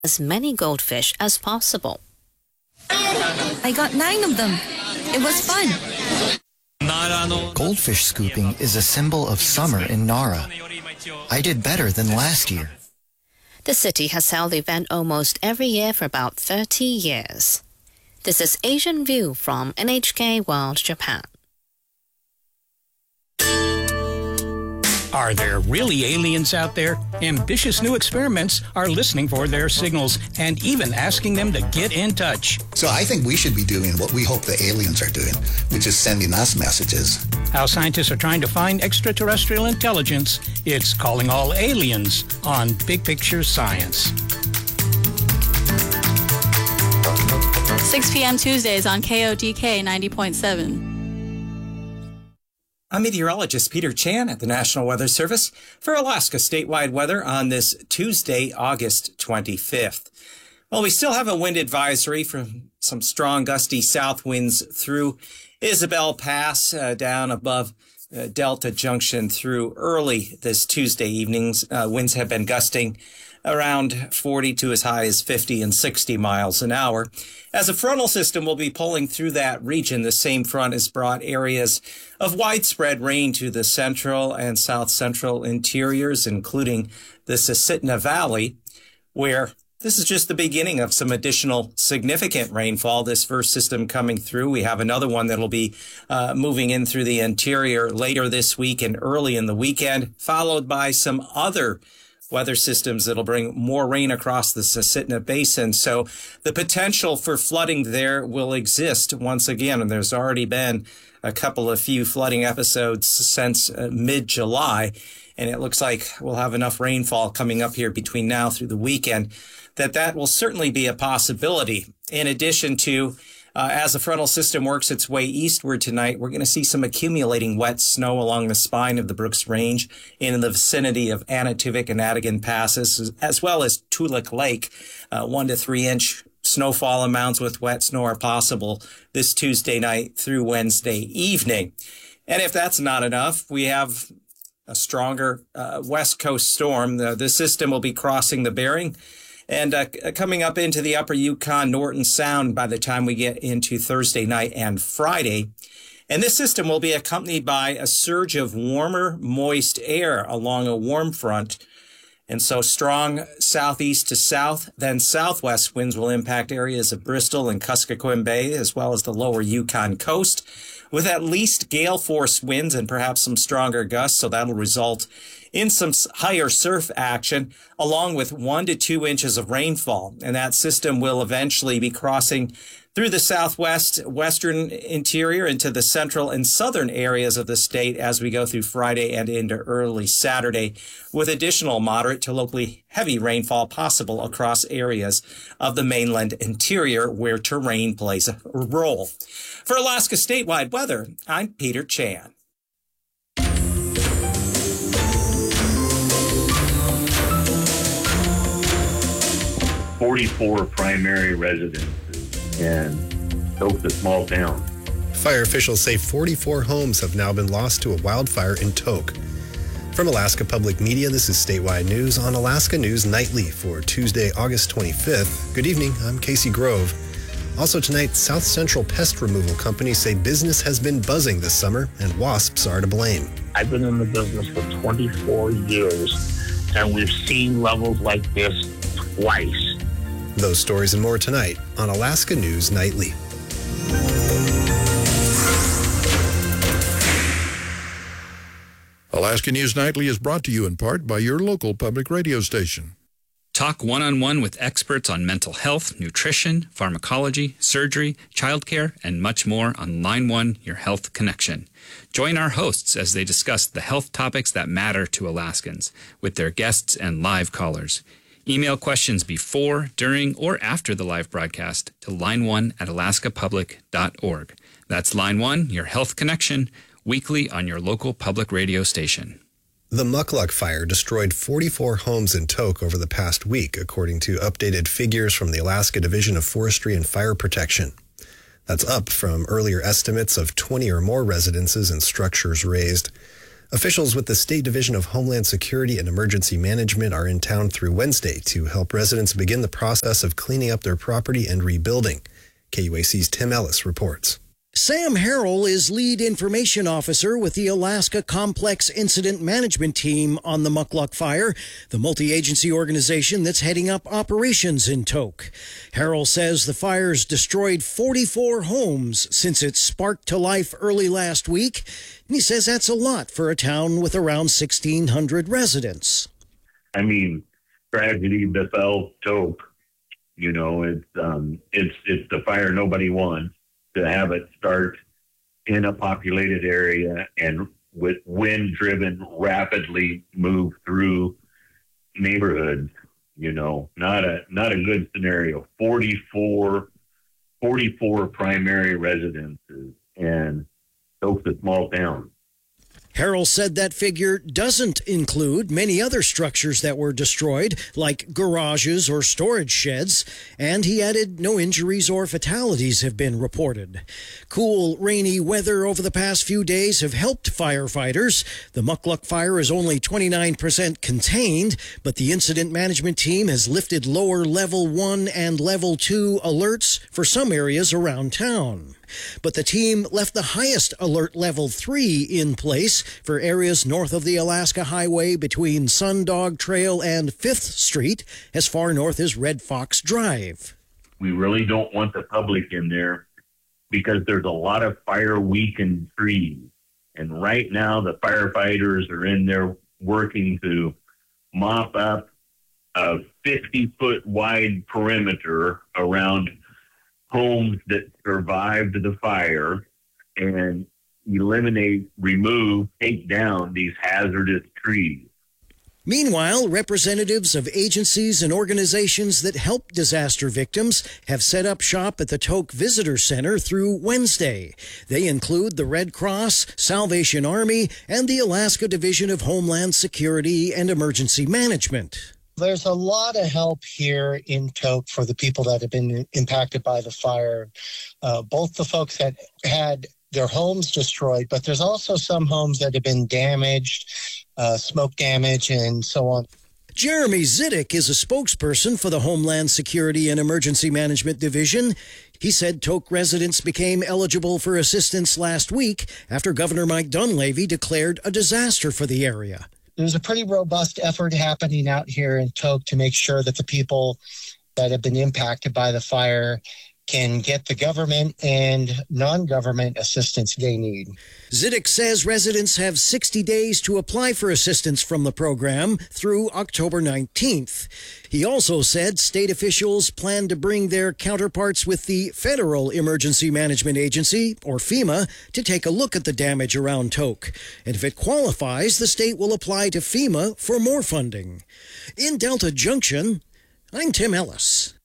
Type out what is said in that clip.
as many goldfish as possible. I got 9 of them. It was fun. Goldfish scooping is a symbol of summer in Nara. I did better than last year. The city has held the event almost every year for about 30 years. This is Asian View from NHK World Japan. Are there really aliens out there? Ambitious new experiments are listening for their signals and even asking them to get in touch. So I think we should be doing what we hope the aliens are doing, which is sending us messages. How scientists are trying to find extraterrestrial intelligence. It's Calling All Aliens on Big Picture Science. 6 p.m. Tuesdays on KODK 90.7. I'm meteorologist Peter Chan at the National Weather Service for Alaska statewide weather on this Tuesday, August 25th. Well, we still have a wind advisory from some strong gusty south winds through Isabel Pass down above Delta Junction through early this Tuesday evenings. Winds have been gusting around 40 to as high as 50 and 60 miles an hour. As a frontal system will be pulling through that region, the same front has brought areas of widespread rain to the central and south central interiors, including the Susitna Valley, where this is just the beginning of some additional significant rainfall. This first system coming through. We have another one that'll be moving in through the interior later this week and early in the weekend, followed by some other weather systems that'll bring more rain across the Susitna Basin. So the potential for flooding there will exist once again. And there's already been a few flooding episodes since mid-July. And it looks like we'll have enough rainfall coming up here between now through the weekend that will certainly be a possibility. In addition to, as the frontal system works its way eastward tonight, we're going to see some accumulating wet snow along the spine of the Brooks Range in the vicinity of Anativik and Adigan passes, as well as Toolik Lake. 1 to 3 inch snowfall amounts with wet snow are possible this Tuesday night through Wednesday evening. And if that's not enough, we have a stronger west coast storm. The system will be crossing the Bering and coming up into the upper Yukon Norton Sound by the time we get into Thursday night and Friday. And this system will be accompanied by a surge of warmer, moist air along a warm front. And so strong southeast to south, then southwest winds will impact areas of Bristol and Kuskokwim Bay, as well as the lower Yukon coast, with at least gale force winds and perhaps some stronger gusts. So that'll result in some higher surf action, along with 1 to 2 inches of rainfall. And that system will eventually be crossing through the southwest, western interior into the central and southern areas of the state as we go through Friday and into early Saturday, with additional moderate to locally heavy rainfall possible across areas of the mainland interior where terrain plays a role. For Alaska statewide weather, I'm Peter Chan. 44 primary residences in Toke's a small town. Fire officials say 44 homes have now been lost to a wildfire in Toke. From Alaska Public Media, this is Statewide News on Alaska News Nightly for Tuesday, August 25th. Good evening, I'm Casey Grove. Also tonight, South Central Pest Removal Company say business has been buzzing this summer and wasps are to blame. I've been in the business for 24 years and we've seen levels like this twice. Those stories and more tonight on Alaska News Nightly. Alaska News Nightly is brought to you in part by your local public radio station. Talk one-on-one with experts on mental health, nutrition, pharmacology, surgery, childcare, and much more on Line 1, Your Health Connection. Join our hosts as they discuss the health topics that matter to Alaskans with their guests and live callers. Email questions before, during, or after the live broadcast to line1@alaskapublic.org. That's Line 1, Your Health Connection, weekly on your local public radio station. The Mukluk fire destroyed 44 homes in Toke over the past week, according to updated figures from the Alaska Division of Forestry and Fire Protection. That's up from earlier estimates of 20 or more residences and structures razed. Officials with the State Division of Homeland Security and Emergency Management are in town through Wednesday to help residents begin the process of cleaning up their property and rebuilding. KUAC's Tim Ellis reports. Sam Harrell is lead information officer with the Alaska Complex Incident Management Team on the Mukluk Fire, the multi-agency organization that's heading up operations in Tok. Harrell says the fire's destroyed 44 homes since it sparked to life early last week, and he says that's a lot for a town with around 1,600 residents. I mean, tragedy befell Tok. You know, it's the fire nobody wants. To have it start in a populated area and with wind driven rapidly move through neighborhoods, you know, not a good scenario. 44 primary residences, and Tok's a small town. Harrell said that figure doesn't include many other structures that were destroyed, like garages or storage sheds, and he added no injuries or fatalities have been reported. Cool, rainy weather over the past few days have helped firefighters. The Mukluk fire is only 29% contained, but the incident management team has lifted lower level 1 and level 2 alerts for some areas around town. But the team left the highest alert level 3 in place for areas north of the Alaska Highway between Sundog Trail and 5th Street, as far north as Red Fox Drive. We really don't want the public in there because there's a lot of fire-weakened trees. And right now the firefighters are in there working to mop up a 50-foot wide perimeter around homes that survived the fire and remove, take down these hazardous trees. Meanwhile, representatives of agencies and organizations that help disaster victims have set up shop at the Tok Visitor Center through Wednesday. They include the Red Cross, Salvation Army, and the Alaska Division of Homeland Security and Emergency Management. There's a lot of help here in Tok for the people that have been impacted by the fire. Both the folks that had their homes destroyed, but there's also some homes that have been damaged, smoke damage, and so on. Jeremy Zidek is a spokesperson for the Homeland Security and Emergency Management Division. He said Tok residents became eligible for assistance last week after Governor Mike Dunleavy declared a disaster for the area. There's a pretty robust effort happening out here in Tok to make sure that the people that have been impacted by the fire can get the government and non-government assistance they need. Zidek says residents have 60 days to apply for assistance from the program through October 19th. He also said state officials plan to bring their counterparts with the Federal Emergency Management Agency, or FEMA, to take a look at the damage around Tok. And if it qualifies, the state will apply to FEMA for more funding. In Delta Junction, I'm Tim Ellis.